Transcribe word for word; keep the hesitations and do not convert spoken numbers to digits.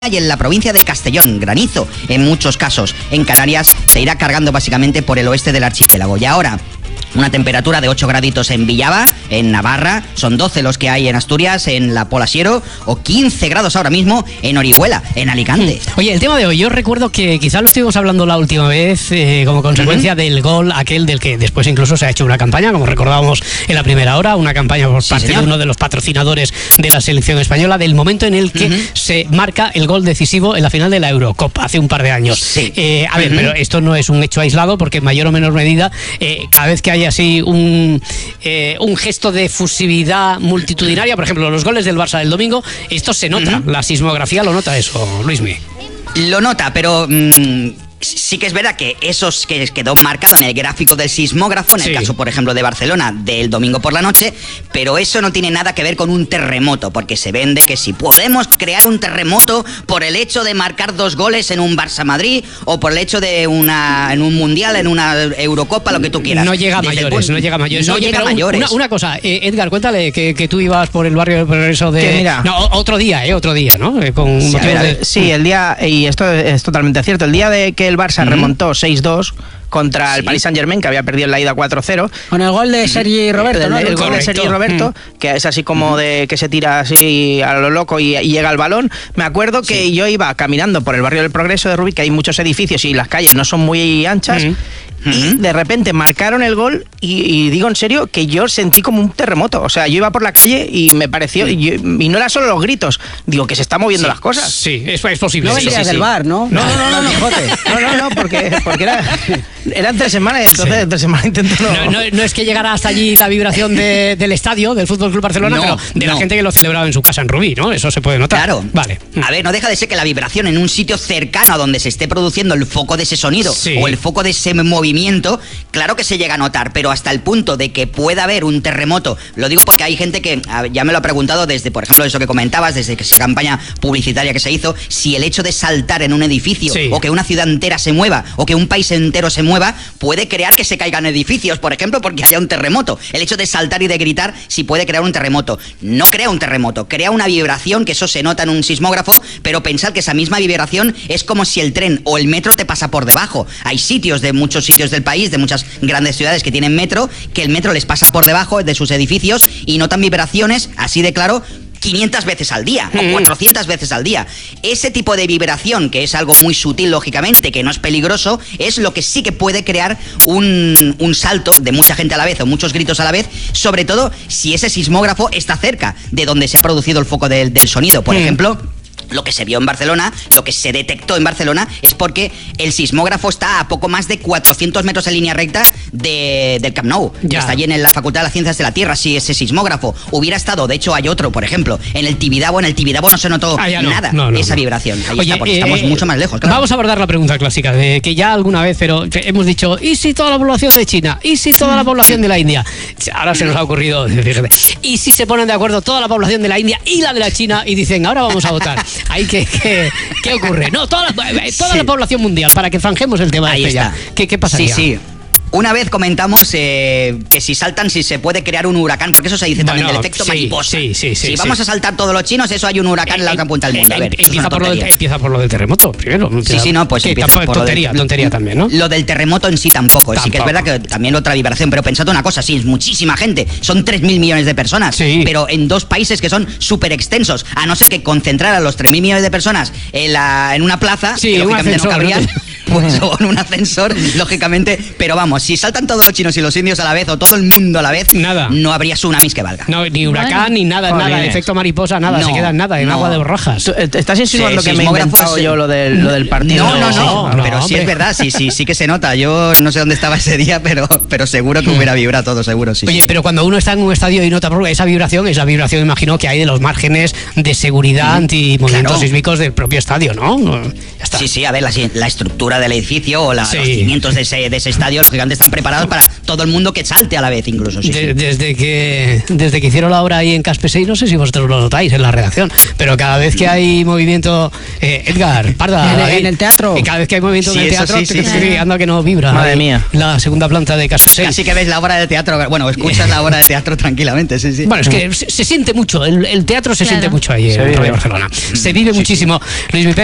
y en la provincia de Castellón, granizo en muchos casos. En Canarias se irá cargando básicamente por el oeste del archipiélago. Y ahora, una temperatura de ocho graditos en Villava, en Navarra, son doce los que hay en Asturias, en la Pola Siero, o quince grados ahora mismo en Orihuela, en Alicante. Oye, el tema de hoy, yo recuerdo que quizás lo estuvimos hablando la última vez eh, como consecuencia uh-huh. del gol aquel del que después incluso se ha hecho una campaña, como recordábamos en la primera hora, una campaña por parte sí, de uno de los patrocinadores de la selección española, del momento en el que uh-huh. se marca el gol decisivo en la final de la Eurocopa, hace un par de años. Sí. Eh, a ver, uh-huh. pero esto no es un hecho aislado, porque en mayor o menor medida, eh, cada vez que hay así un, eh, un gesto de fusividad multitudinaria, por ejemplo, los goles del Barça del domingo, esto se nota, uh-huh. la sismografía lo nota eso, Luismi. Lo nota, pero... Mmm... sí que es verdad que eso que quedó marcado en el gráfico del sismógrafo, en el sí. caso, por ejemplo, de Barcelona, del domingo por la noche, pero eso no tiene nada que ver con un terremoto, porque se vende que si podemos crear un terremoto por el hecho de marcar dos goles en un Barça-Madrid, o por el hecho de una en un Mundial, en una Eurocopa, lo que tú quieras. No llega a mayores, no llega a mayores. No Oye, llega a mayores. Una, una cosa, eh, Edgar, cuéntale que, que tú ibas por el barrio del Progreso de... Mira, no, otro día, eh, otro día, ¿no? Eh, con sí, motivo de... sí, el día, y esto es totalmente cierto, el día de que el Barça uh-huh. remontó seis dos contra el sí. Paris Saint-Germain, que había perdido en la ida cuatro cero. Con el gol de Sergi Roberto, ¿no? El, el gol de Sergi Roberto, mm. que es así como de que se tira así a lo loco y, y llega al balón. Me acuerdo que sí. yo iba caminando por el barrio del Progreso de Rubí, que hay muchos edificios y las calles no son muy anchas, mm. y de repente marcaron el gol y, y digo en serio que yo sentí como un terremoto. O sea, yo iba por la calle y me pareció, y, yo, y no era solo los gritos, digo que se están moviendo sí. las cosas. Sí, es, es posible. No sí, vendrías sí, del sí. bar, ¿no? No, no, no, no, no, no, no, no, porque, porque era, eran tres semanas, entonces sí. tres semanas intento no... No, no... no es que llegara hasta allí la vibración de, del estadio, del Fútbol Club Barcelona, no, pero de no. la gente que lo celebraba en su casa en Rubí, ¿no? Eso se puede notar. Claro. Vale. A ver, no deja de ser que la vibración en un sitio cercano a donde se esté produciendo el foco de ese sonido sí. o el foco de ese movimiento, claro que se llega a notar, pero hasta el punto de que pueda haber un terremoto, lo digo porque hay gente que ya me lo ha preguntado desde, por ejemplo, eso que comentabas, desde esa campaña publicitaria que se hizo, si el hecho de saltar en un edificio sí. o que una ciudad entera se mueva o que un país entero se mueva puede crear que se caigan edificios, por ejemplo, porque haya un terremoto. El hecho de saltar y de gritar si puede crear un terremoto. No crea un terremoto, crea una vibración, que eso se nota en un sismógrafo, pero pensar que esa misma vibración es como si el tren o el metro te pasa por debajo. Hay sitios de muchos sitios del país, de muchas grandes ciudades que tienen metro, que el metro les pasa por debajo de sus edificios y notan vibraciones, así de claro, quinientas veces al día o cuatrocientas veces al día. Ese tipo de vibración, que es algo muy sutil lógicamente, que no es peligroso, es lo que sí que puede crear un, un salto de mucha gente a la vez o muchos gritos a la vez, sobre todo si ese sismógrafo está cerca de donde se ha producido el foco del, del sonido. Por mm. ejemplo, lo que se vio en Barcelona, lo que se detectó en Barcelona, es porque el sismógrafo está a poco más de cuatrocientos metros en línea recta de, del Camp Nou. Ya. Está allí en la Facultad de las Ciencias de la Tierra. Si ese sismógrafo hubiera estado, de hecho hay otro, por ejemplo, en el Tibidabo, en el Tibidabo no se notó ah, no, nada no, no, esa no. vibración. Ahí Oye, está, porque eh, estamos mucho más lejos. Claro. Vamos a abordar la pregunta clásica, de que ya alguna vez, pero hemos dicho, ¿y si toda la población de China? ¿Y si toda la población de la India? Ahora se nos ha ocurrido, fíjate, ¿y si se ponen de acuerdo toda la población de la India y la de la China y dicen, ahora vamos a votar? Hay que... que ¿Qué ocurre? No, toda la, toda sí. la población mundial, para que zanjemos el tema. Ahí este está. Ya. ¿Qué, ¿Qué pasaría? Sí, sí. Una vez comentamos eh, que si saltan, si se puede crear un huracán, porque eso se dice bueno, también del efecto sí, mariposa. Sí, sí, sí, si sí, vamos sí. a saltar todos los chinos, eso hay un huracán eh, en la otra punta del mundo. A ver, eh, empieza, por lo del, empieza por lo del terremoto, primero. No sí, sí, no, pues empieza por tontería, lo del, tontería también, ¿no? Lo del terremoto en sí tampoco. tampoco. Sí que es verdad que también otra vibración, pero pensad una cosa, sí, es muchísima gente, son tres mil millones de personas, sí. pero en dos países que son súper extensos, a no ser que concentrar a los tres mil millones de personas en, la, en una plaza, sí, que lógicamente ascensor, no cabría... ¿no? Pues o en un ascensor, lógicamente, pero vamos, si saltan todos los chinos y los indios a la vez o todo el mundo a la vez, nada. no habría tsunamis que valga. No, ni huracán, bueno. ni nada, Joder. nada, efecto mariposa, nada, no, se queda en nada, en no. agua de borrajas. ¿Estás insinuando sí, que me he inventado yo lo del, lo del partido? No, no, no, no, no pero hombre. sí es verdad, sí, sí, sí que se nota. Yo no sé dónde estaba ese día, pero, pero seguro que hubiera vibrado todo, seguro, sí. Oye, sí. pero cuando uno está en un estadio y nota esa vibración, esa vibración, imagino que hay de los márgenes de seguridad mm, anti-movimientos claro. sísmicos del propio estadio, ¿no? Ya está. Sí, sí, a ver, la, la estructura del edificio o la, sí. los cimientos de ese, de ese estadio, lógicamente están preparados para todo el mundo que salte a la vez, incluso. Sí, de, sí. Desde que desde que hicieron la obra ahí en Caspesey, no sé si vosotros lo notáis en la redacción, pero cada vez que hay movimiento, eh, Edgar, Parda, En, David, en el teatro. y cada vez que hay movimiento Sí, en el eso teatro, sí, sí, sí, sí. anda que no vibra. Madre ahí, mía. La segunda planta de Caspesey. Así que ves la obra de teatro, bueno, escuchas la obra de teatro tranquilamente, sí, sí. Bueno, es que se, se siente mucho, el, el teatro se Claro. siente mucho ahí Se en vive. Radio Barcelona. Se vive muchísimo. Luis